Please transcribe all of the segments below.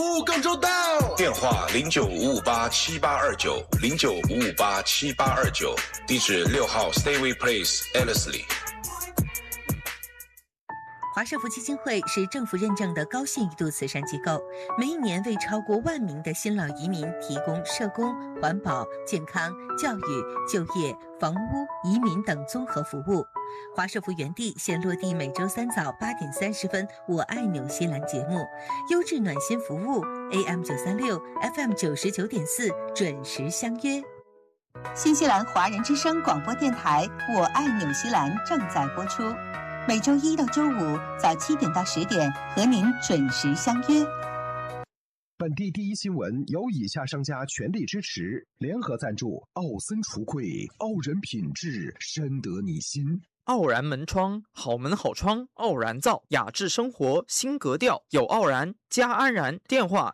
更周到。 电话0955878829，0955878829，地址6号 Stayway Place Ellerslie。 华社福基金会是政府认证的高信誉度慈善机构，每一年为超过1万名的新老移民提供社工、环保、健康、教育、就业、房屋、移民等综合服务。华社福原地现落地每周3早8点30分，我爱纽西兰节目，优质暖心服务 AM936、FM99.4，准时相约。 新西兰华人之声广播电台《我爱纽西兰》正在播出，每周1到周5早7点到10点和您准时相约。 本地第一新闻由以下商家全力支持，联合赞助：奥森橱柜，傲人品质，深得你心； 傲然门窗，好门好窗，傲然造，雅致生活新格调，有傲然加安然。电话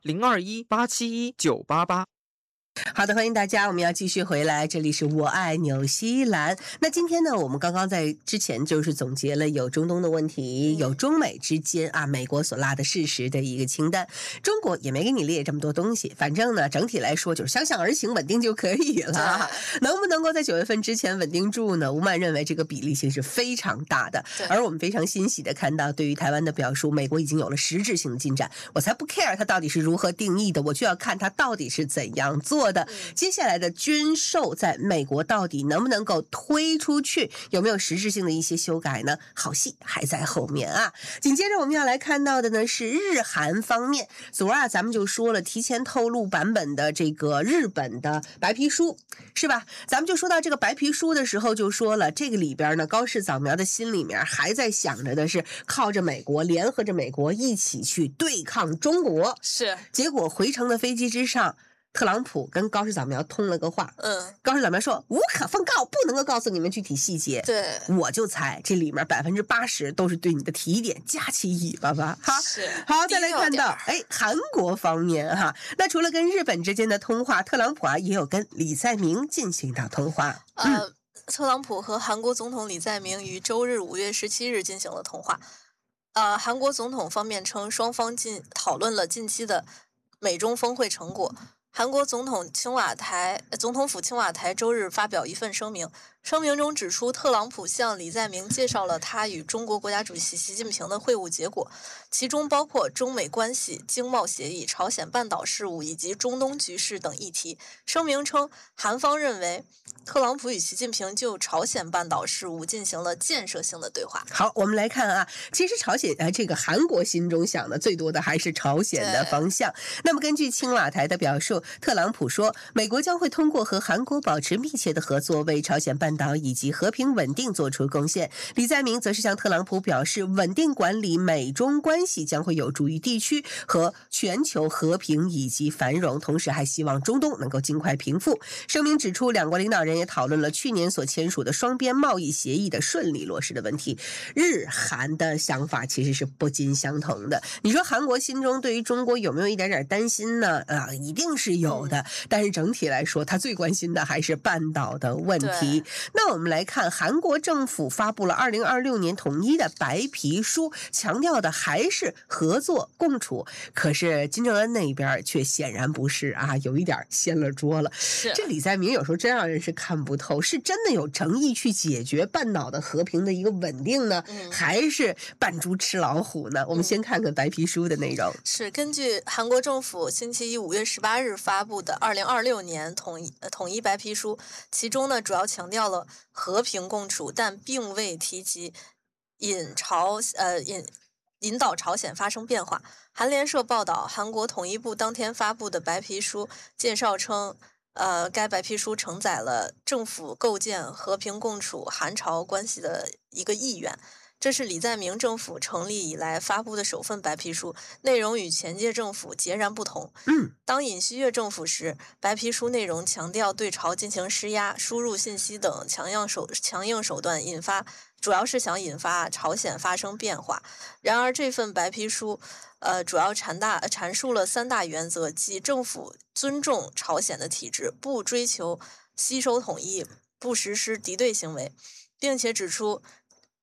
0218719988。 好的，欢迎大家，我们要继续回来，这里是我爱纽西兰。那今天呢，我们刚刚在之前就是总结了有中东的问题，有中美之间美国所拉的事实的一个清单。中国也没给你列这么多东西，反正呢整体来说就是相向而行，稳定就可以了。能不能够在9月份之前稳定住呢？吴曼认为这个比例性是非常大的，而我们非常欣喜的看到，对于台湾的表述，美国已经有了实质性的进展。我才不 care 它到底是如何定义的，我就要看它到底是怎样做的。接下来的军售在美国到底能不能够推出去，有没有实质性的一些修改呢？好戏还在后面啊。紧接着我们要来看到的呢是日韩方面，昨儿咱们就说了提前透露版本的这个日本的白皮书，是吧？咱们就说到这个白皮书的时候就说了，这个里边呢高市早苗的心里面还在想着的是靠着美国，联合着美国一起去对抗中国。 是， 结果回程的飞机之上，特朗普跟高市早苗通了个话，高市早苗说无可奉告，不能够告诉你们具体细节。 对， 我就猜这里面80%都是对你的提点，夹起尾巴吧。哈， 是。 好，再来看到韩国方面哈，那除了跟日本之间的通话，特朗普也有跟李在明进行到通话。 特朗普和韩国总统李在明于周日5月17日进行了通话。韩国总统方面称，双方讨论了近期的美中峰会成果。韩国总统府青瓦台周日发表一份声明，声明中指出，特朗普向李在明介绍了他与中国国家主席习近平的会晤结果，其中包括中美关系、经贸协议、朝鲜半岛事务以及中东局势等议题。声明称，韩方认为特朗普与习近平就朝鲜半岛事务进行了建设性的对话。 好，我们来看其实朝鲜这个韩国心中想的最多的还是朝鲜的方向。那么根据青瓦台的表述，特朗普说，美国将会通过和韩国保持密切的合作，为朝鲜半岛以及和平稳定做出贡献。李在明则是向特朗普表示，稳定管理美中关系将会有助于地区和全球和平以及繁荣，同时还希望中东能够尽快平复。声明指出，两国领导人也讨论了去年所签署的双边贸易协议的顺利落实的问题。日韩的想法其实是不尽相同的。你说韩国心中对于中国有没有一点点担心呢？一定是有的，但是整体来说他最关心的还是半岛的问题。那我们来看，韩国政府发布了2026年统一的白皮书，强调的还是合作共处，可是金正恩那边却显然不是有一点掀了桌了。这李在明有时候真让人是看不透，是真的有诚意去解决半岛的和平的一个稳定呢，还是扮猪吃老虎呢？我们先看看白皮书的内容。 是根据韩国政府星期一5月18日发布的2026年统一白皮书，其中呢主要强调了和平共处，但并未提及引导朝鲜发生变化。韩联社报道，韩国统一部当天发布的白皮书介绍称，该白皮书承载了政府构建和平共处韩朝关系的一个意愿。这是李在明政府成立以来发布的首份白皮书，内容与前届政府截然不同。当尹锡悦政府时，白皮书内容强调对朝进行施压、输入信息等强硬手段，主要是想引发朝鲜发生变化。然而这份白皮书主要阐述了3大原则，即政府尊重朝鲜的体制，不追求吸收统一，不实施敌对行为，并且指出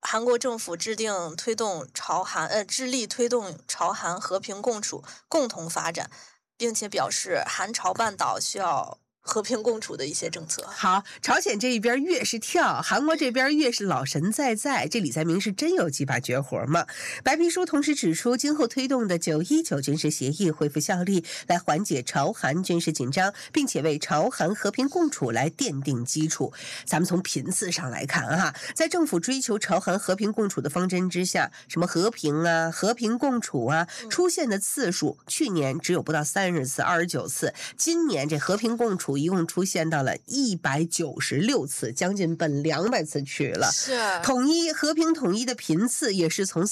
韩国政府致力推动朝韩和平共处、共同发展，并且表示韩朝半岛需要和平共处的一些政策。 好，朝鲜这一边越是跳，韩国这边越是老神在在，这李在明是真有几把绝活吗？白皮书同时指出，今后推动的919军事协议恢复效力，来缓解朝韩军事紧张，并且为朝韩和平共处来奠定基础。咱们从频次上来看啊，在政府追求朝韩和平共处的方针之下，什么和平啊、和平共处啊，出现的次数，去年只有不到30次，29次，今年这和平共处一共出现到了196次，将近奔200次去了。 是和平统一的频次也是从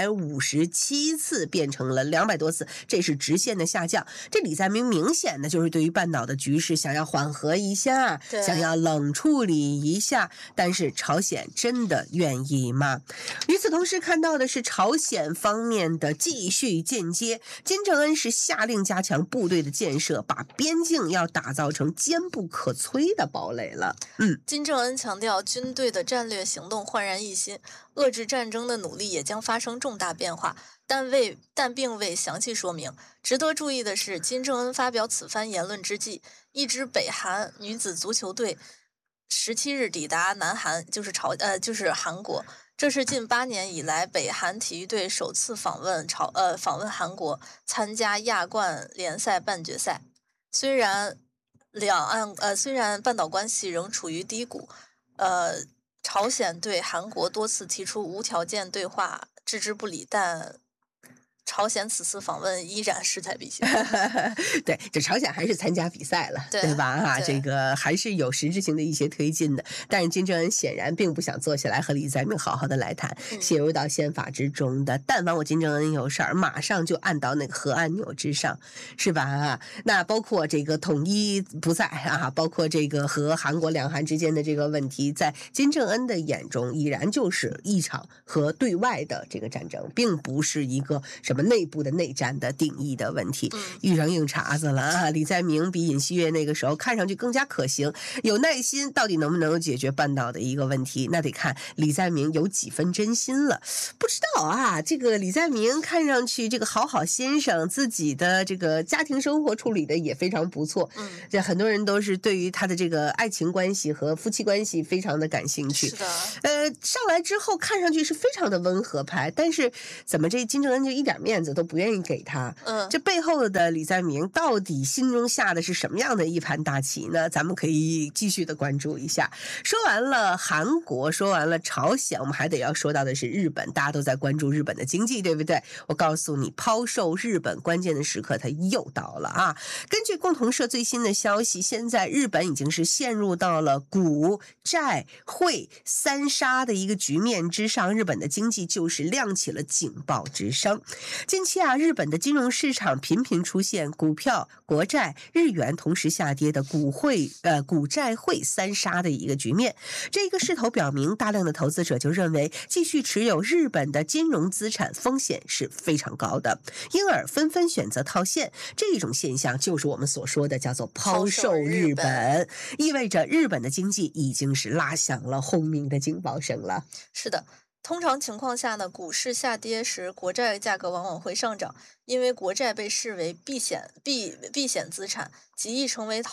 457次变成了200多次，这是直线的下降。这李在明明显的就是对于半岛的局势想要缓和一下，想要冷处理一下，但是朝鲜真的愿意吗？与此同时看到的是朝鲜方面的继续间接，金正恩是下令加强部队的建设，把边境要打造成坚不可摧的堡垒了。 金正恩强调，军队的战略行动焕然一新，遏制战争的努力也将发生重大变化，但并未详细说明。值得注意的是，金正恩发表此番言论之际，一支北韩女子足球队17日抵达南韩，就是韩国。这是近8年以来北韩体育队首次访问韩国，参加亚冠联赛半决赛。虽然半岛关系仍处于低谷，朝鲜对韩国多次提出无条件对话，置之不理，但朝鲜此次访问依然势在必行。 对，这朝鲜还是参加比赛了，对吧？这个还是有实质性的一些推进的。但是金正恩显然并不想坐下来和李在明好好的来谈，陷入到宪法之中的。但凡我金正恩有事儿，马上就按到那个核按钮之上，是吧？那包括这个统一不在啊，包括这个和韩国两韩之间的这个问题，在金正恩的眼中已然就是一场和对外的这个战争，并不是一个什么内部的内战的定义的问题。遇上硬茬子了啊！李在明比尹锡悦那个时候看上去更加可行，有耐心，到底能不能解决半岛的一个问题，那得看李在明有几分真心了。不知道啊，这个李在明看上去这个好先生，自己的这个家庭生活处理的也非常不错。这很多人都是对于他的这个爱情关系和夫妻关系非常的感兴趣。 是的， 上来之后看上去是非常的温和派，但是怎么这金正恩就一点面子都不愿意给他？这背后的李在明到底心中下的是什么样的一盘大棋呢？咱们可以继续的关注一下。说完了韩国，说完了朝鲜，我们还得要说到的是日本，大家都在关注日本的经济，对不对？我告诉你，抛售日本关键的时刻它又到了啊！根据共同社最新的消息，现在日本已经是陷入到了股债汇三杀的一个局面之上，日本的经济就是亮起了警报之声。近期啊，日本的金融市场频频出现股票、国债、日元同时下跌的股债汇三杀的一个局面。这个势头表明，大量的投资者就认为继续持有日本的金融资产风险是非常高的，因而纷纷选择套现。这种现象就是我们所说的叫做抛售日本，意味着日本的经济已经是拉响了轰鸣的警报声了。 是的。通常情况下呢，股市下跌时，国债价格往往会上涨，因为国债被视为避险资产，极易成为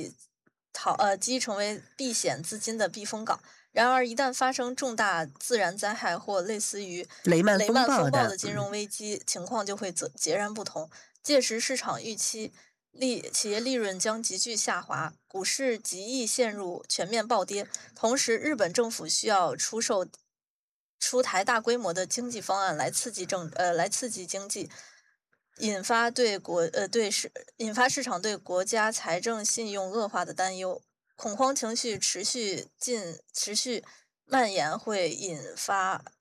避险资金的避风港。然而，一旦发生重大自然灾害或类似于雷曼风暴的金融危机，情况就会截然不同。届时，市场预期企业利润将急剧下滑，股市极易陷入全面暴跌。同时，日本政府需要出台大规模的经济方案来刺激经济，引发市场对国家财政信用恶化的担忧，恐慌情绪持续蔓延，会引发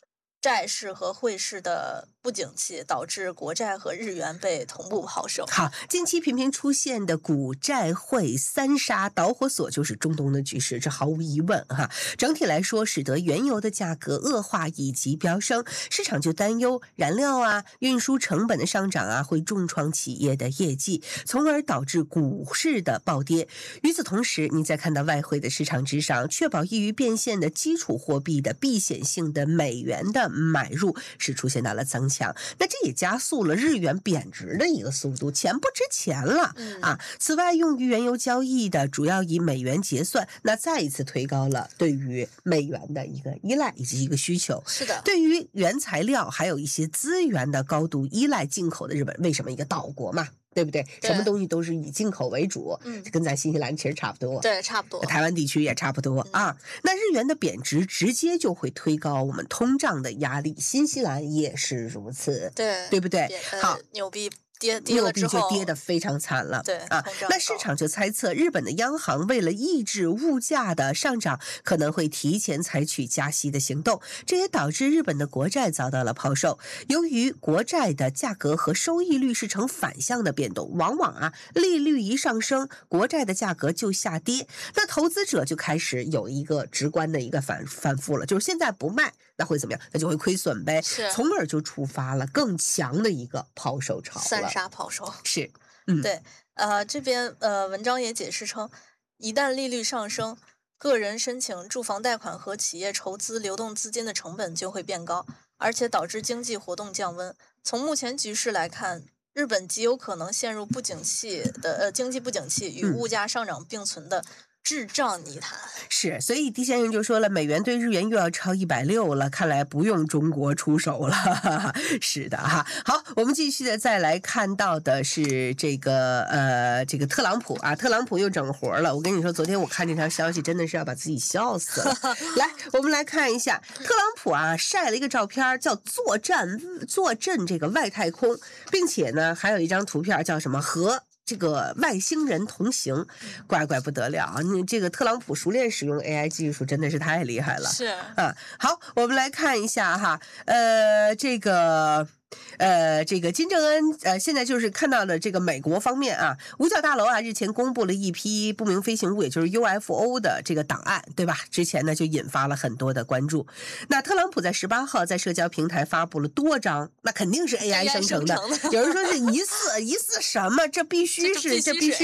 债市和汇市的不景气，导致国债和日元被同步抛售。 好，近期频频出现的股债汇三杀导火索就是中东的局势，这毫无疑问哈。整体来说，使得原油的价格恶化以及飙升，市场就担忧燃料啊、运输成本的上涨啊会重创企业的业绩，从而导致股市的暴跌。与此同时，你再看到外汇的市场之上，确保易于变现的基础货币的避险性的美元的买入是出现到了增强，那这也加速了日元贬值的一个速度，钱不值钱了啊。此外，用于原油交易的主要以美元结算，那再一次推高了对于美元的一个依赖以及一个需求。 是的， 对于原材料还有一些资源的高度依赖进口的日本，为什么一个岛国嘛？对不对？什么东西都是以进口为主，跟咱新西兰其实差不多， 对，差不多。 台湾地区也差不多啊。那日元的贬值直接就会推高我们通胀的压力，新西兰也是如此，对不对？好， 纽币跌了之后， 就跌得非常惨了。 对啊，那市场就猜测，日本的央行为了抑制物价的上涨，可能会提前采取加息的行动，这也导致日本的国债遭到了抛售。由于国债的价格和收益率是呈反向的变动，往往啊利率一上升，国债的价格就下跌，那投资者就开始有一个直观的一个反复了，就是现在不卖，那会怎么样？那就会亏损呗，从而就触发了更强的一个抛售潮了。 三杀抛售是， 对，这边文章也解释称，一旦利率上升，个人申请住房贷款和企业筹资流动资金的成本就会变高，而且导致经济活动降温。从目前局势来看，日本极有可能陷入不景气的经济不景气与物价上涨并存的智障泥潭。 是，所以狄先生就说了，美元对日元又要超160了，看来不用中国出手了。是的哈。好，我们继续的再来看到的是这个特朗普啊，特朗普又整活了。我跟你说，昨天我看这条消息真的是要把自己笑死了。来，我们来看一下特朗普啊晒了一个照片，叫坐镇这个外太空，并且呢还有一张图片叫什么和这个外星人同行，怪不得了啊！你这个特朗普熟练使用 AI 技术，真的是太厉害了。 是啊，好，我们来看一下哈，这个金正恩现在就是看到的这个美国方面啊，五角大楼啊日前公布了一批不明飞行物，也就是 UFO 的这个档案，对吧？之前呢就引发了很多的关注。那特朗普在18号在社交平台发布了多张，那肯定是 AI 生成的。有人说是疑似什么？这必须是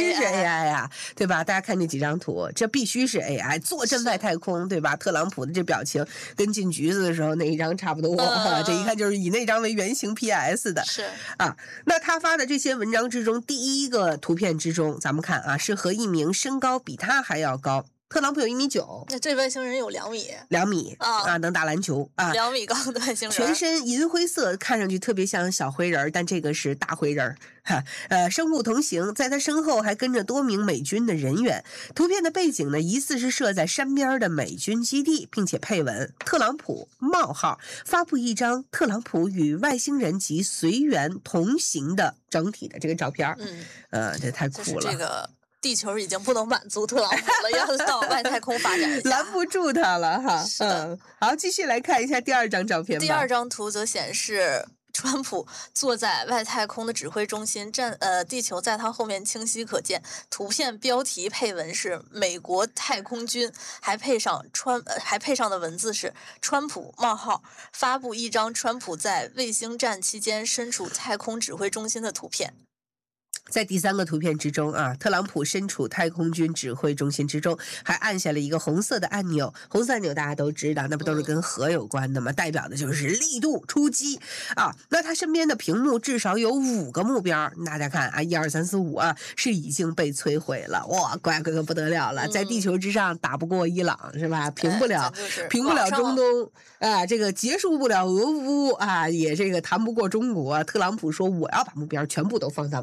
AI 啊，对吧？大家看这几张图，这必须是 AI 坐镇外太空，对吧？特朗普的这表情跟进橘子的时候那一张差不多，这一看就是以那张为原型。PS 的是啊，那他发的这些文章之中，第一个图片之中，咱们看啊，是和一名身高比他还要高。特朗普有1.9米， 那这外星人有2米 ，2米啊，能打篮球啊 ，2米高的外星人， 全身银灰色，看上去特别像小灰人，但这个是大灰人哈。生物同行，在他身后还跟着多名美军的人员。图片的背景呢，疑似是设在山边的美军基地，并且配文特朗普冒号发布一张特朗普与外星人及随员同行的整体的这个照片。这太酷了。 就是这个地球已经不能满足特朗普了，要到外太空发展一下， 拦不住他了哈。好，继续来看一下第二张照片吧。 第二张图则显示川普坐在外太空的指挥中心，地球在他后面清晰可见。图片标题配文是美国太空军，还配上的文字是川普冒号发布一张川普在卫星战期间身处太空指挥中心的图片。 在第三个图片之中啊，特朗普身处太空军指挥中心之中，还按下了一个红色的按钮。红色按钮大家都知道，那不都是跟核有关的吗？代表的就是力度出击啊。那他身边的屏幕至少有5个目标，大家看啊，1、2、3、4、5啊，是已经被摧毁了。哇，乖可不得了了，在地球之上打不过伊朗是吧？平不了中东啊，这个结束不了俄乌啊，也这个谈不过中国。特朗普说我要把目标全部都放到外太空。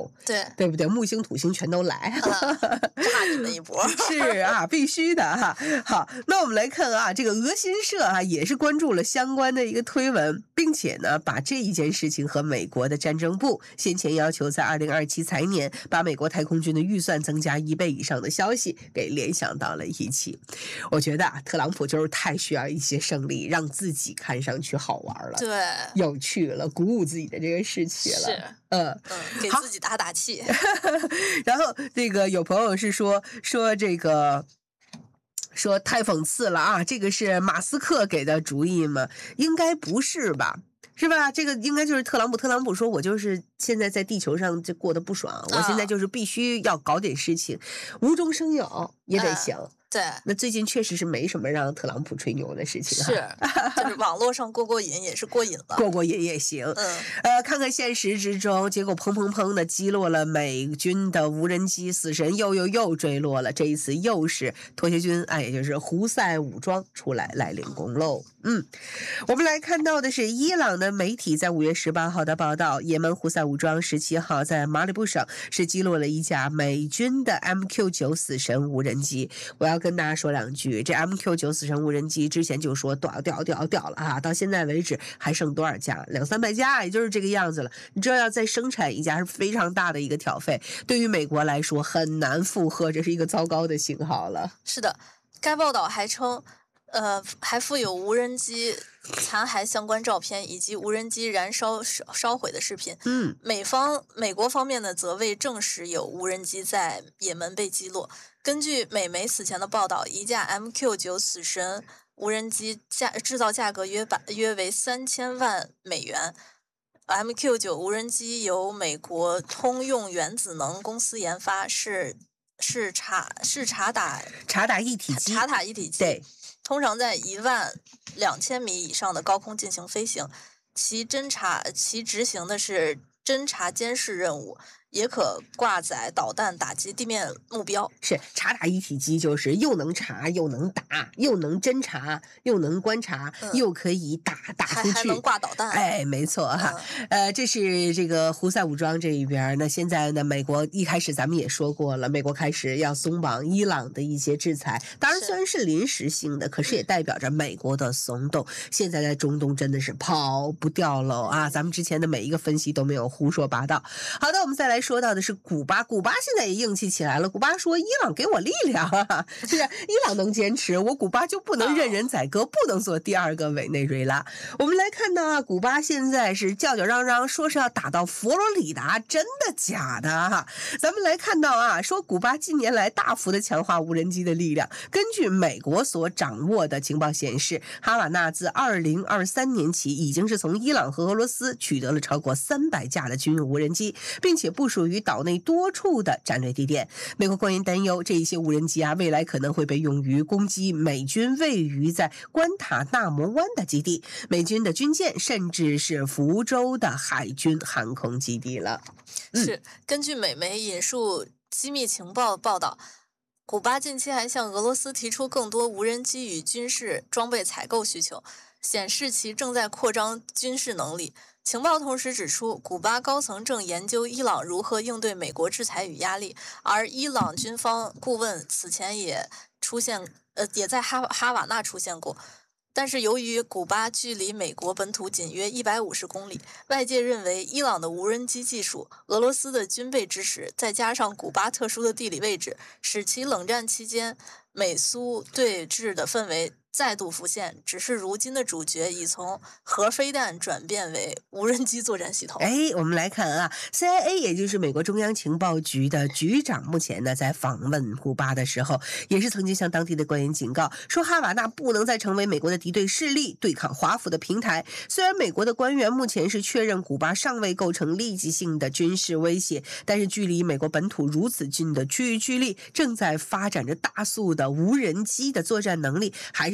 斗，对不对？木星土星全都来， 炸你们一波。 是啊，必须的哈。好，那我们来看啊，这个俄新社啊也是关注了相关的一个推文，并且呢把这一件事情和美国的战争部先前要求在2027财年把美国太空军的预算增加1倍以上的消息给联想到了一起。我觉得啊，特朗普就是太需要一些胜利，让自己看上去好玩了， 对， 有趣了，鼓舞自己的这个士气了。 是，给自己打打气。 然后这个有朋友是说这个。说太讽刺了啊！这个是马斯克给的主意吗？应该不是吧？是吧？这个应该就是特朗普。特朗普说：“我就是现在在地球上就过得不爽，我现在就是必须要搞点事情，无中生有也得行。” 对， 那最近确实是没什么让特朗普吹牛的事情， 是，就是网络上过瘾也是过瘾了， 过瘾也行。看看现实之中，结果砰砰砰的击落了美军的无人机，死神又坠落了。这一次又是妥协军，也就是胡塞武装出来领功喽。我们来看到的是伊朗的媒体在5月18号的报道，也门胡塞武装17号在马里布省是击落了一架美军的 MQ9 死神无人机。我要跟大家说两句，这 MQ9 死神无人机之前就说掉了啊，到现在为止还剩多少架？200-300架，也就是这个样子了。你知道要再生产一架是非常大的一个挑费，对于美国来说很难负荷，这是一个糟糕的信号了。 是的，该报道还称，还附有无人机残骸相关照片以及无人机燃烧烧毁的视频。美国方面呢则未证实有无人机在也门被击落。根据美媒此前的报道，一架 MQ9 死神无人机制造价格约为3000万美元。MQ9 无人机由美国通用原子能公司研发，是察打一体机， 对， 通常在12000米以上的高空进行飞行。其执行的是侦察监视任务，也可挂载导弹打击地面目标。 是察打一体机，就是又能查又能打，又能侦察又能观察，又可以打出去， 还能挂导弹。 没错哈。这是这个胡塞武装这一边。那现在呢，美国一开始咱们也说过了，美国开始要松绑伊朗的一些制裁，当然虽然是临时性的，可是也代表着美国的松动。现在在中东真的是跑不掉了啊！咱们之前的每一个分析都没有胡说八道。好的，我们再来说到的是古巴现在也硬气起来了。古巴说伊朗给我力量啊，是伊朗能坚持，我古巴就不能任人宰割，不能做第二个委内瑞拉。我们来看到啊，古巴现在是叫嚷嚷说是要打到佛罗里达，真的假的啊？咱们来看到啊，说古巴近年来大幅的强化无人机的力量。根据美国所掌握的情报显示，哈瓦那自2023年起已经是从伊朗和俄罗斯取得了超过300架的军用无人机，并且部署于岛内多处的战略地点。美国官员担忧，这一些无人机未来可能会被用于攻击美军位于在关塔那摩湾的基地、美军的军舰，甚至是福州的海军航空基地了。 是根据美媒引述机密情报报道，古巴近期还向俄罗斯提出更多无人机与军事装备采购需求，显示其正在扩张军事能力。情报同时指出，古巴高层正研究伊朗如何应对美国制裁与压力，而伊朗军方顾问此前也在哈瓦那出现过。但是由于古巴距离美国本土仅约150公里，外界认为伊朗的无人机技术、俄罗斯的军备支持，再加上古巴特殊的地理位置，使其冷战期间美苏对峙的氛围再度浮现，只是如今的主角已从核飞弹转变为无人机作战系统。 我们来看啊 ，CIA 也就是美国中央情报局的局长，目前呢在访问古巴的时候，也是曾经向当地的官员警告说，哈瓦那不能再成为美国的敌对势力对抗华府的平台。虽然美国的官员目前是确认古巴尚未构成立即性的军事威胁，但是距离美国本土如此近的区域距离，正在发展着大速的无人机的作战能力，还是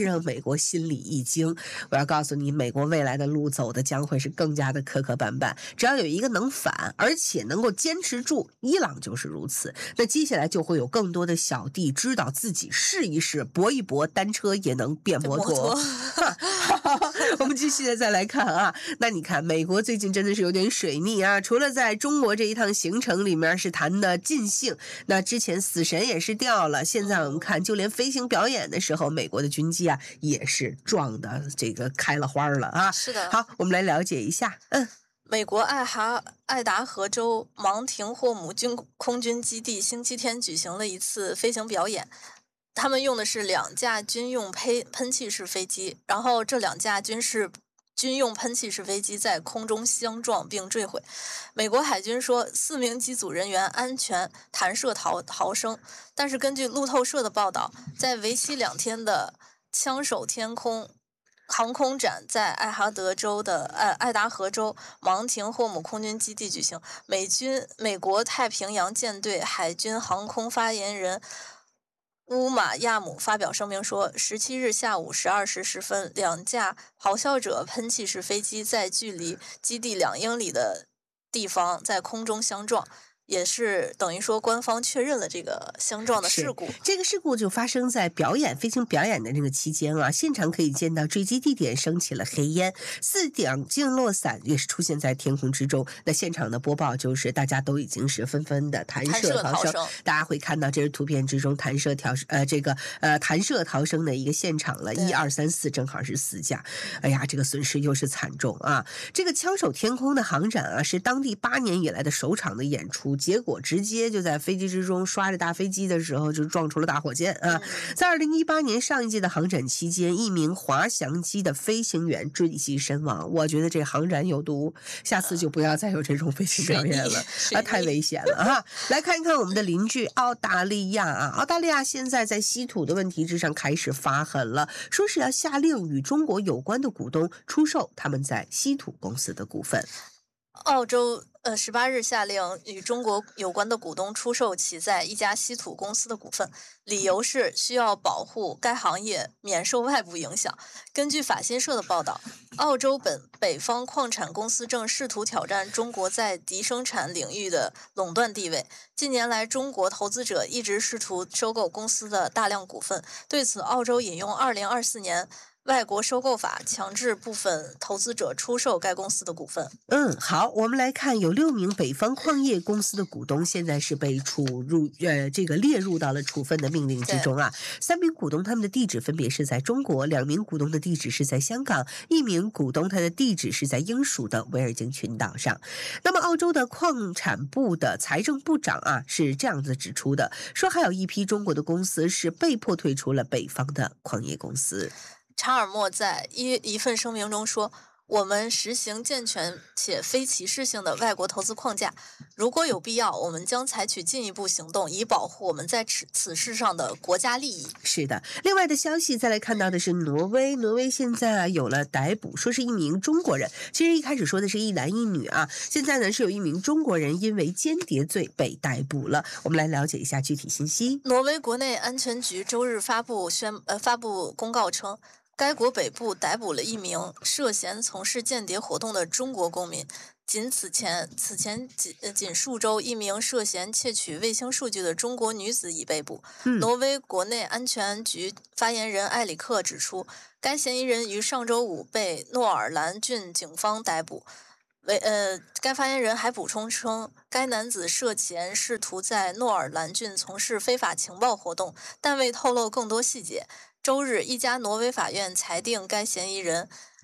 让美国心里一惊。我要告诉你，美国未来的路走的将会是更加的磕磕绊绊。只要有一个能反，而且能够坚持住，伊朗就是如此。那接下来就会有更多的小弟知道自己试一试，搏一搏，单车也能变摩托。我们继续的再来看啊，那你看美国最近真的是有点水逆啊，除了在中国这一趟行程里面是谈的尽兴，那之前死神也是掉了，现在我们看就连飞行表演的时候，美国的军机啊也是撞的这个开了花了啊。 是的。 好，我们来了解一下。 美国爱达荷州芒廷霍姆空军基地星期天举行了一次飞行表演，他们用的是2架军用喷气式飞机，然后这2架军用喷气式飞机在空中相撞并坠毁。美国海军说4名机组人员安全弹射逃生，但是根据路透社的报道，在为期2天的枪手天空航空展在爱达荷州芒廷霍姆空军基地举行。美国太平洋舰队海军航空发言人乌马亚姆发表声明说，17日下午12时10分，2架咆哮者喷气式飞机在距离基地2英里的地方在空中相撞。也是等于说官方确认了这个相撞的事故。 这个事故就发生在飞行表演的那个期间啊，现场可以见到坠机地点升起了黑烟，4顶降落伞也是出现在天空之中。那现场的播报就是大家都已经是纷纷的弹射逃生，大家会看到这是图片之中弹射逃生的一个现场了，1、2、3、4正好是4架。哎呀，这个损失又是惨重啊！这个枪手天空的航展啊，是当地8年以来的首场的演出。结果直接就在飞机之中刷着大飞机的时候就撞出了大火箭啊！在2018年上一届的航展期间，一名滑翔机的飞行员坠机身亡。我觉得这航展有毒，下次就不要再有这种飞行表演了啊，太危险了啊！来看一看我们的邻居澳大利亚啊，澳大利亚现在在稀土的问题之上开始发狠了，说是要下令与中国有关的股东出售他们在稀土公司的股份。 澳洲18日下令与中国有关的股东出售其在一家稀土公司的股份，理由是需要保护该行业免受外部影响。根据法新社的报道，澳洲北方矿产公司正试图挑战中国在铍生产领域的垄断地位。近年来，中国投资者一直试图收购公司的大量股份，对此，澳洲引用2024年外国收购法强制部分投资者出售该公司的股份。 好，我们来看，有6名北方矿业公司的股东现在是被列入到了处分的命令之中啊。3名股东他们的地址分别是在中国，2名股东的地址是在香港，1名股东他的地址是在英属的维尔京群岛上。那么澳洲的矿产部的财政部长啊是这样子指出的，说还有一批中国的公司是被迫退出了北方的矿业公司。 查尔默在一份声明中说，我们实行健全且非歧视性的外国投资框架，如果有必要，我们将采取进一步行动，以保护我们在此事上的国家利益。 是的，另外的消息再来看到的是挪威现在有了逮捕，说是一名中国人，其实一开始说的是一男一女啊，现在呢是有一名中国人因为间谍罪被逮捕了。我们来了解一下具体信息。 挪威国内安全局周日发布公告称，该国北部逮捕了一名涉嫌从事间谍活动的中国公民。此前仅数周，一名涉嫌窃取卫星数据的中国女子已被捕。挪威国内安全局发言人埃里克指出，该嫌疑人于上周5被诺尔兰郡警方逮捕。该发言人还补充称，该男子涉嫌试图在诺尔兰郡从事非法情报活动，但未透露更多细节。周日，一家挪威法院裁定该嫌疑人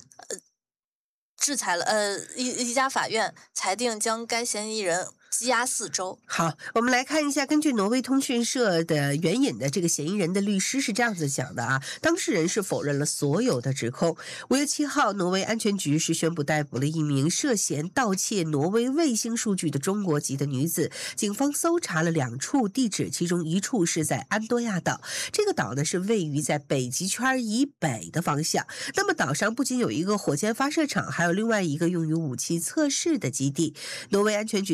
一家法院裁定将该嫌疑人羁押4周。 好，我们来看一下，根据挪威通讯社的援引的这个嫌疑人的律师是这样子讲的啊，当事人是否认了所有的指控。5月7号，挪威安全局是宣布逮捕了一名涉嫌盗窃挪威卫星数据的中国籍的女子。警方搜查了2处地址，其中1处是在安多亚岛，这个岛呢是位于在北极圈以北的方向。那么岛上不仅有一个火箭发射场，还有另外一个用于武器测试的基地。挪威安全局的负责人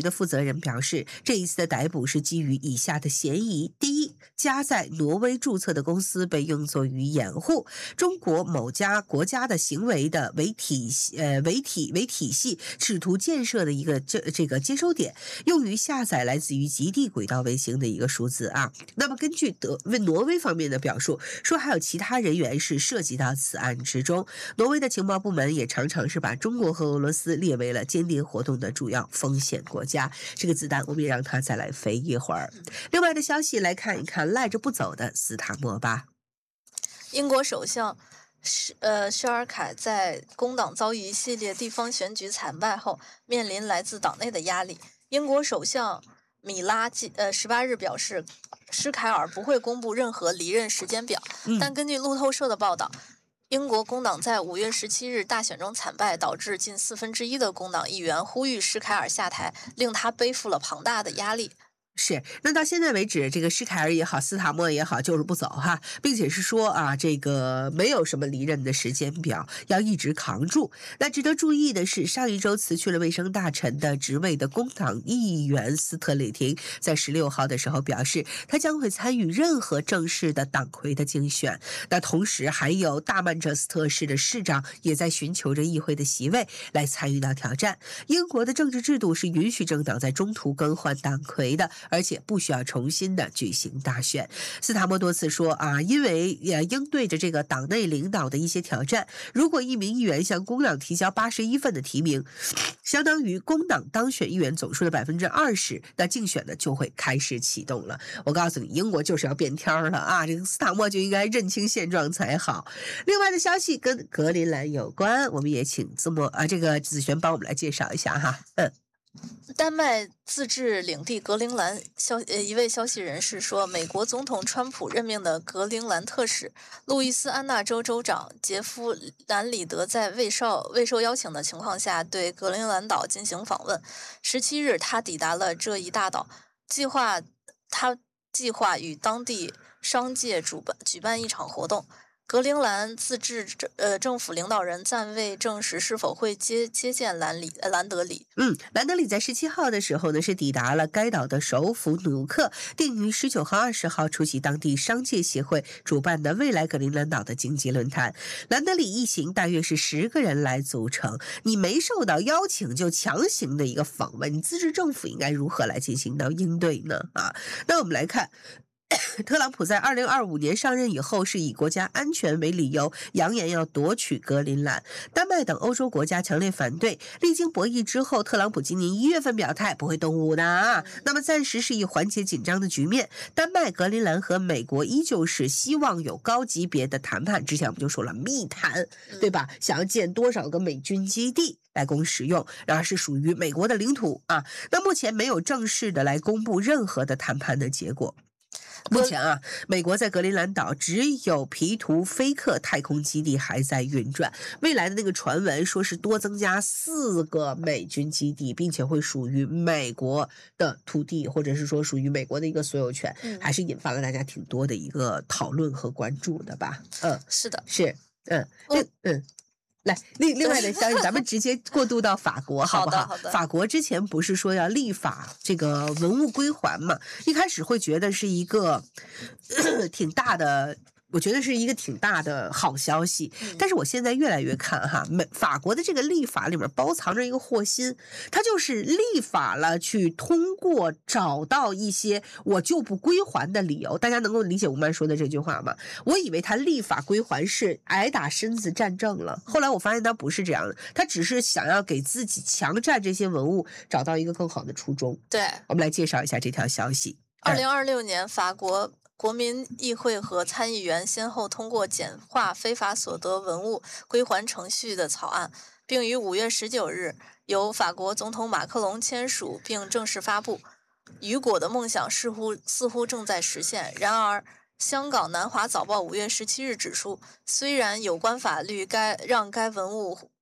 人表示，这一次的逮捕是基于以下的嫌疑：第一，家在挪威注册的公司被用作于掩护中国某家国家的行为的为体系试图建设的一个这个接收点，用于下载来自于极地轨道卫星的一个数字啊。那么根据挪威方面的表述说，还有其他人员是涉及到此案之中。挪威的情报部门也常常是把中国和俄罗斯列为了间谍活动的主要风险国家。这个子弹我们也让它再来飞一会儿。另外的消息来看一看赖着不走的斯塔默吧。 英国首相谢尔凯在工党遭遇一系列地方选举惨败后，面临来自党内的压力。英国首相米拉18日表示，施凯尔不会公布任何离任时间表，但根据路透社的报道，英国工党在5月17日大选中惨败，导致近1/4的工党议员呼吁施凯尔下台，令他背负了庞大的压力。 是，那到现在为止，这个施凯尔也好，斯塔默也好，就是不走哈，并且是说啊，这个没有什么离任的时间表，要一直扛住。那值得注意的是，上一周辞去了卫生大臣的职位的工党议员斯特里廷，在16号的时候表示，他将会参与任何正式的党魁的竞选。那同时，还有大曼彻斯特市的市长也在寻求着议会的席位来参与到挑战。英国的政治制度是允许政党在中途更换党魁的，而且不需要重新的举行大选。斯塔默多次说啊，因为应对着这个党内领导的一些挑战，如果一名议员向工党提交81份的提名，相当于工党当选议员总数的20%，那竞选呢就会开始启动了。我告诉你，英国就是要变天了啊！这个斯塔默就应该认清现状才好。另外的消息跟格陵兰有关，我们也请这个子璇帮我们来介绍一下哈。 丹麦自治领地格陵兰一位消息人士说，美国总统川普任命的格陵兰特使路易斯安那州州长杰夫兰里德在未受邀请的情况下对格陵兰岛进行访问。17日，他抵达了这一大岛，他计划与当地商界举办一场活动。格陵兰自治政府领导人暂未证实是否会接见兰德里。 兰德里在17号的时候呢，是抵达了该岛的首府努克，定于19号、20号出席当地商界协会主办的未来格陵兰岛的经济论坛。兰德里一行大约是10个人来组成。你没受到邀请就强行的一个访问，你自治政府应该如何来进行到应对呢？那我们来看。特朗普在2025年上任以后，是以国家安全为理由，扬言要夺取格陵兰。丹麦等欧洲国家强烈反对。历经博弈之后，特朗普今年1月份表态不会动武的。那么暂时是以缓解紧张的局面。丹麦、格陵兰和美国依旧是希望有高级别的谈判。之前我们就说了密谈，对吧？想要建多少个美军基地来供使用，然而是属于美国的领土啊。那目前没有正式的来公布任何的谈判的结果。目前美国在格陵兰岛只有皮图菲克太空基地还在运转，未来的那个传闻说是多增加4个美军基地，并且会属于美国的土地，或者是说属于美国的一个所有权，还是引发了大家挺多的一个讨论和关注的吧。 是的， 是，来，另外的消息，咱们直接过渡到法国，好不好？ 好的。 法国之前不是说要立法这个文物归还嘛？一开始会觉得是一个挺大的。我觉得是一个挺大的好消息，但是我现在越来越看法国的这个立法里面包藏着一个祸心，它就是立法了去通过找到一些我就不归还的理由。大家能够理解吴曼说的这句话吗？我以为他立法归还是挨打身子战胜了，后来我发现他不是这样的，他只是想要给自己强占这些文物找到一个更好的初衷。 对， 我们来介绍一下这条消息。 2026年法国国民议会和参议员先后通过简化非法所得文物归还程序的草案，并于5月19日由法国总统马克龙签署并正式发布。雨果的梦想似乎正在实现。然而，香港南华早报5月17日指出，虽然有关法律让该文物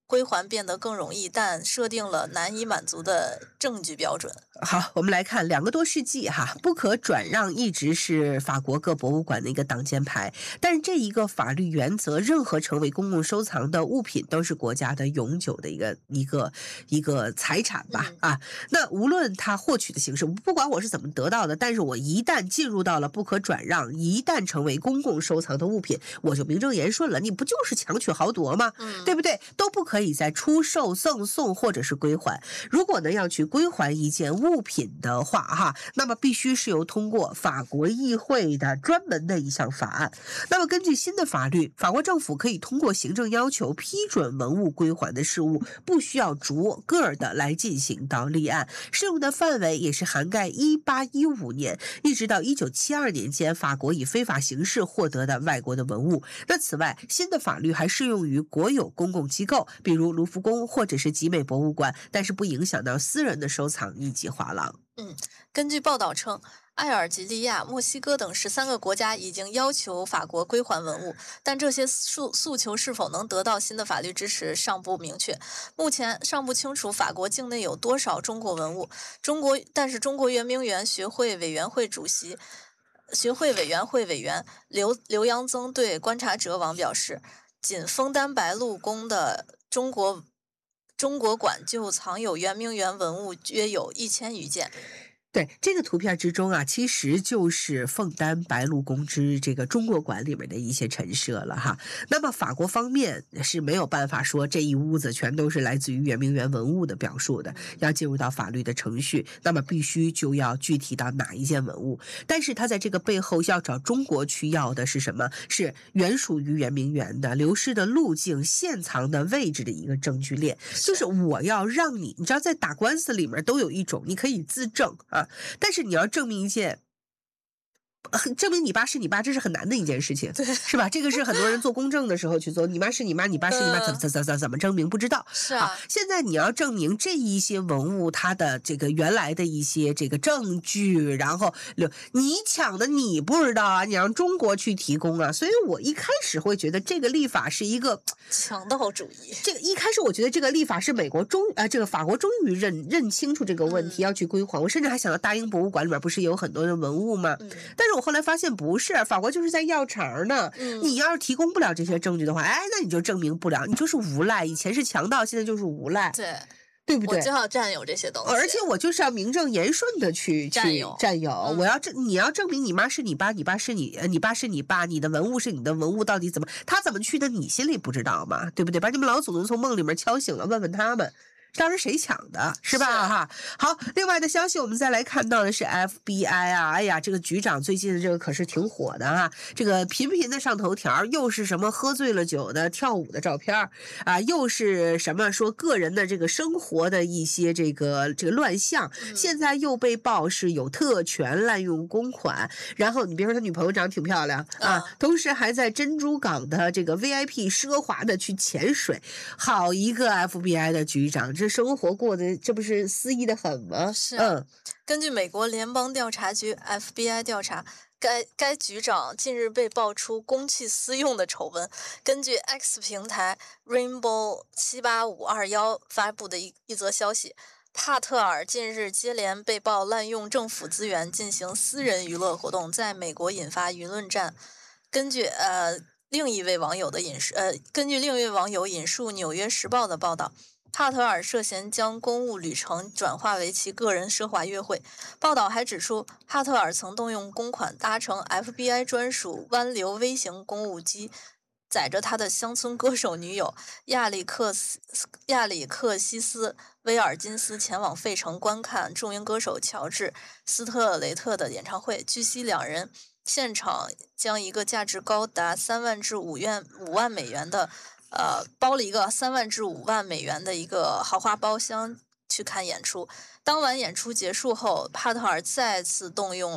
归还变得更容易，但设定了难以满足的证据标准。 好，我们来看2个多世纪哈，不可转让一直是法国各博物馆的一个挡箭牌，但是这一个法律原则，任何成为公共收藏的物品都是国家的永久的一个财产吧啊。那无论它获取的形式，不管我是怎么得到的，但是我一旦进入到了不可转让，一旦成为公共收藏的物品，我就名正言顺了，你不就是强取豪夺吗？对不对？都不可以再出售、赠送或者是归还。如果呢要去归还一件物品的话哈，那么必须是由通过法国议会的专门的一项法案。那么根据新的法律，法国政府可以通过行政要求批准文物归还的事务，不需要逐个的来进行到立案，适用的范围也是涵盖1815年一直到1972年间法国以非法形式获得的外国的文物。那此外，新的法律还适用于国有公共机构，比如卢浮宫或者是集美博物馆，但是不影响到私人的收藏以及画廊。 根据报道称，埃尔及利亚、墨西哥等13个国家已经要求法国归还文物，但这些诉求是否能得到新的法律支持尚不明确。目前尚不清楚法国境内有多少中国文物。但是中国圆明园学会委员会主席、学会委员会委员刘阳增对观察者网表示，仅枫丹白露宫的中国馆就藏有圆明园文物约有1000余件。 对，这个图片之中啊，其实就是枫丹白露宫之这个中国馆里面的一些陈设了哈。那么法国方面是没有办法说这一屋子全都是来自于圆明园文物的表述的，要进入到法律的程序，那么必须就要具体到哪一件文物。但是他在这个背后要找中国去要的是什么？是原属于圆明园的流失的路径、现藏的位置的一个证据链。就是我要让你知道，在打官司里面都有一种你可以自证啊。但是你要证明证明你爸是你爸，这是很难的一件事情，是吧？这个是很多人做公证的时候去做，你妈是你妈，你爸是你妈，怎么证明不知道。 是啊， 现在你要证明这一些文物它的这个原来的一些这个证据，然后你抢的你不知道啊，你让中国去提供啊。所以我一开始会觉得这个立法是一个强盗主义。 这个一开始我觉得这个立法是这个法国终于认清楚这个问题，要去归还。我甚至还想到大英博物馆里面不是有很多的文物吗？但是我后来发现不是，法国就是在要茬呢。你要是提供不了这些证据的话，那你就证明不了，你就是无赖。以前是强盗，现在就是无赖。对不对？ 我就要占有这些东西， 而且我就是要名正言顺的去占有。你要证明你妈是你爸，你爸是你爸是你爸，你的文物是你的文物，到底他怎么去的，你心里不知道吗？对不对？把你们老祖宗从梦里面敲醒了，问问他们。当时谁抢的，是吧？哈，好，另外的消息我们再来看到的是 FBI 啊，哎呀，这个局长最近的这个可是挺火的哈，这个频频的上头条，又是什么喝醉了酒的跳舞的照片啊，又是什么说个人的这个生活的一些这个乱象，现在又被曝是有特权滥用公款，然后你别说他女朋友长得挺漂亮啊，同时还在珍珠港的这个 VIP 奢华的去潜水，好一个 FBI 的局长。这生活过得这不是肆意的很吗？ 是根据美国联邦调查局 FBI 调查，该局长近日被爆出公器私用的丑闻。根据 X 平台 Rainbow 78521发布的一则消息，帕特尔近日接连被曝滥用政府资源进行私人娱乐活动，在美国引发舆论战。根据另一位网友引述《纽约时报》的报道，帕特尔涉嫌将公务旅程转化为其个人奢华约会。报道还指出，帕特尔曾动用公款搭乘 FBI 专属湾流微型公务机，载着他的乡村歌手女友亚里克西斯·威尔金斯前往费城观看著名歌手乔治·斯特雷特的演唱会。据悉，两人现场将一个价值高达3万至5万美元的包了一个3万至5万美元的一个豪华包厢去看演出。当晚演出结束后，帕特尔再次动用